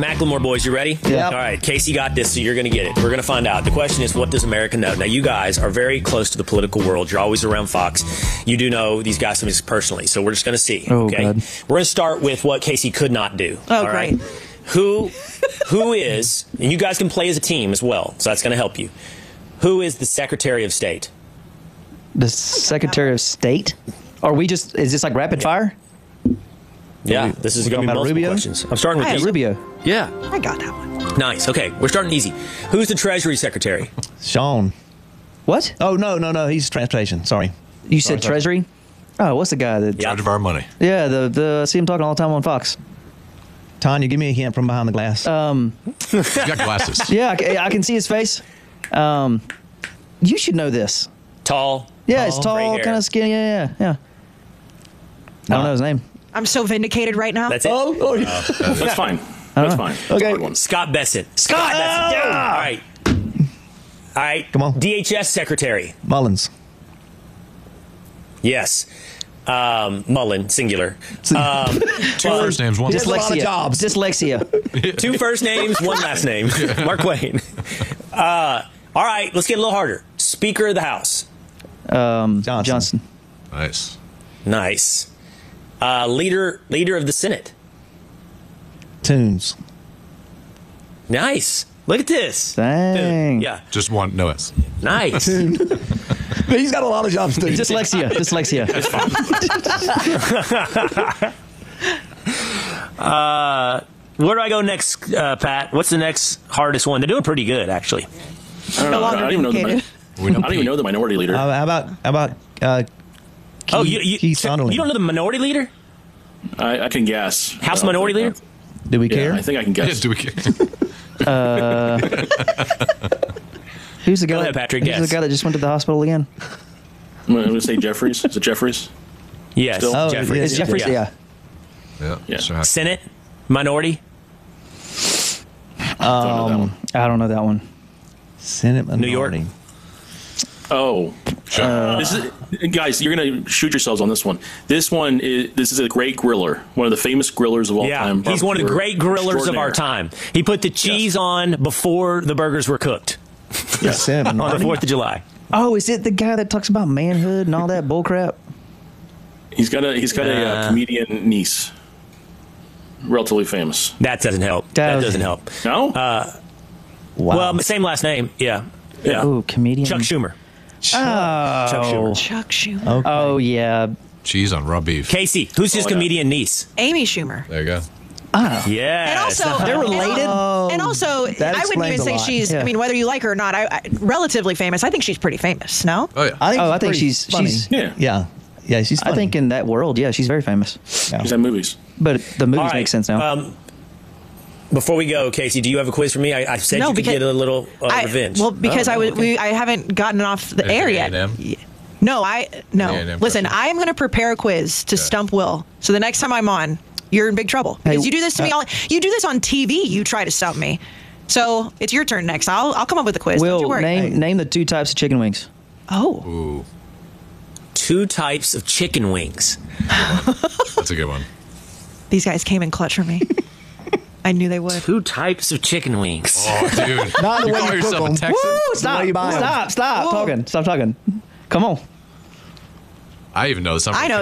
Macklemore boys, you ready? Yeah. All right, Casey got this, so you're going to get it. We're going to find out. The question is, what does America know? Now, you guys are very close to the political world. You're always around Fox. You do know these guys personally, so we're just going to see. Oh, okay? God. We're going to start with what Casey could not do. Oh, all right? great. Who is, and you guys can play as a team as well, so that's going to help you. Who is the Secretary of State? The Secretary of State? Is this like rapid fire? Yeah, this is we going to be talking about multiple Rubio? questions. I'm starting with Hey, you. Rubio. Yeah. I got that one. Nice. Okay, we're starting easy. Who's the Treasury Secretary? Sean. What? Oh, no. He's transportation. Sorry. You said Treasury? Oh, what's the guy that? Yeah. Charge of our money. Yeah, I see him talking all the time on Fox. Tanya, give me a hint from behind the glass. He's got glasses. Yeah, I can see his face. You should know this. Tall. Yeah, it's gray tall, hair. kind of skinny. Yeah. I don't know his name. I'm so vindicated right now. That's it. That's fine. That's fine. That's a hard one. Scott Bessent. Scott Bessent. All right. All right. Come on. DHS Secretary. Mullins. Yes. Mullen, singular. Two first names, one. He has a lot of Dyslexia. jobs. Dyslexia. 2 first names, 1 last name. Mark Twain. All right, let's get a little harder. Speaker of the House. Johnson. Nice. Nice. Leader of the Senate. Tunes. Nice. Look at this. Dang. Yeah. Just one. No S. Nice. He's got a lot of jobs, too. Dyslexia. Where do I go next, Pat? What's the next hardest one? They're doing pretty good, actually. I don't know. longer I don't even know vindicated. We know I don't even Pete. know the minority leader. How about Oh, you Keith Sonderling. you don't know the minority leader? I can guess. House Minority Leader? Do we Yeah, care? I think I can Yeah, guess. do we care? Who's the guy? Go ahead, Patrick, Who's guess. the guy that just went to the hospital again? I'm going to say Jeffries. Is it Jeffries? Yes, Still? Oh, Jeffries. yeah, It's Jeffries. Yeah. Yeah. Sure. Senate, minority. Don't know that one. I don't know that one. Senate New York. minority. Oh, this is, guys, you're gonna shoot yourselves on this one. This is a great griller, one of the famous grillers of all Yeah, time. he's one of the great grillers of our Extraordinaire. time. He put the cheese on before the burgers were cooked Senate on the minority. 4th of July. Oh, is it the guy that talks about manhood and all that bullcrap? He's got a comedian niece, relatively famous. That doesn't help. That doesn't help. No, Wow. Well, same last name. Yeah. Yeah. Oh, comedian. Chuck Schumer. Oh. Chuck Schumer. Chuck Schumer. Okay. Oh, yeah. Cheese on raw beef. Casey, who's his Oh, yeah. comedian niece? Amy Schumer. There you go. Yeah. And also, They're related? And also, that I wouldn't even explains a say lot. she's. Yeah. I mean, whether you like her or not, I relatively famous. I think she's pretty famous. No. Oh yeah. I think pretty she's- funny. she's- Yeah, she's funny. I think in that world, yeah, she's very famous. Yeah. he's in movies. But the movies All right. make sense now. Before we go, Casey, do you have a quiz for me? I said No, you could because- get a little revenge. Well, because okay. I haven't gotten off the air yet. A&M? No, no. A&M Listen, question. I am going to prepare a quiz to stump Will. So the next time I'm on, you're in big trouble because Hey, you do this to me. You do this on TV. You try to stump me. So it's your turn next. I'll come up with a quiz. Don't you Will, worry. name the 2 types of chicken wings. Oh, Ooh, 2 types of chicken wings. that's a good one. these guys came in clutch for me. I knew they would. 2 types of chicken wings. Oh, dude. Not the you way call you yourself cook a 'em. Texan? Woo, The way you buy 'em. stop Whoa. talking. Stop talking. Come on. I even know this. I'm I from know